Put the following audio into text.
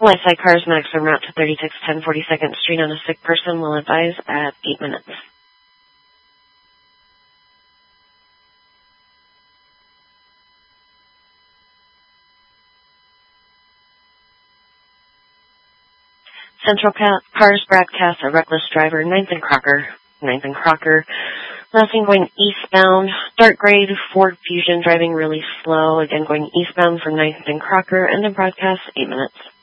Westside cars max en route to 3610 42nd Street on a sick person will advise at 8 minutes. Central Cars broadcast a reckless driver, 9th and Crocker. Nothing going eastbound. Dark gray Ford Fusion driving really slow. Again, going eastbound from 9th and Crocker. End of broadcast, 8 minutes.